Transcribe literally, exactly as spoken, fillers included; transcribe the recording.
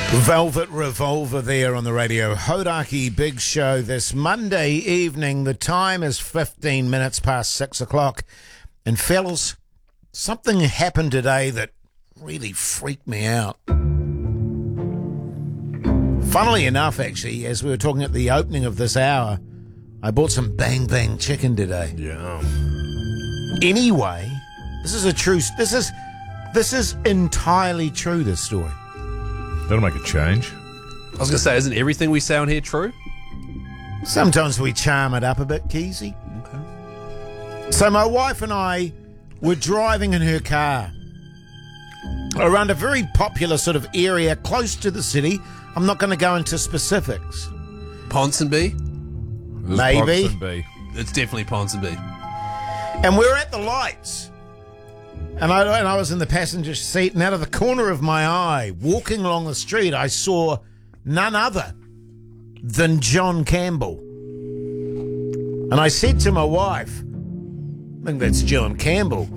Velvet Revolver there on the radio. Hodaki Big Show this Monday evening. The time is fifteen minutes past six o'clock. And fellas, something happened today that really freaked me out. Funnily enough, actually, as we were talking at the opening of this hour, I bought some Bang Bang chicken today. Yeah. Anyway, this is a true, this is, this is entirely true, this story. That'll make a change. I was going to say, isn't everything we say on here true? Sometimes we charm it up a bit, Keezy. Okay. So my wife and I were driving in her car around a very popular sort of area close to the city. I'm not going to go into specifics. Ponsonby? Maybe. Ponsonby. It's definitely Ponsonby. And we're at the lights. And I, and I was in the passenger seat, and out of the corner of my eye, walking along the street, I saw none other than John Campbell. And I said to my wife, I think that's John Campbell.